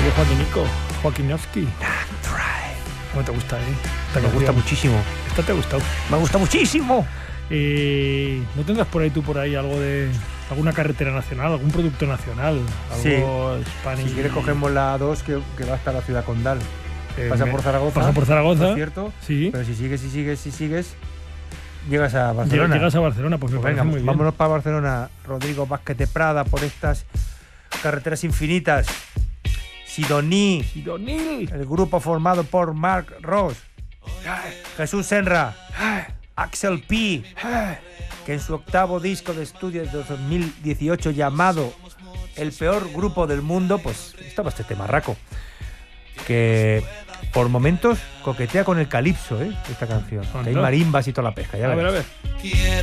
de Joaquinowski. ¿Cómo te gusta, Me gusta muchísimo. Esta te ha gustado. Me gusta muchísimo. ¿No tendrás por ahí algo de alguna carretera nacional, algún producto nacional? Algo Spanish. Si quieres cogemos la A2 que va hasta la ciudad condal. Pasa por Zaragoza. ¿No es cierto? Sí. Pero si sigues, llegas a Barcelona. Llegas a Barcelona, pues me parece muy bien. Vámonos para Barcelona, Rodrigo Vázquez de Prada, por estas carreteras infinitas. Sidoní, el grupo formado por Marc Ros, Jesús Senra, Axel P, que en su octavo disco de estudio de 2018 llamado El peor grupo del mundo, pues estaba este temarraco, que por momentos coquetea con el calipso, esta canción. Que hay marimbas y toda la pesca, ya verás. A ver.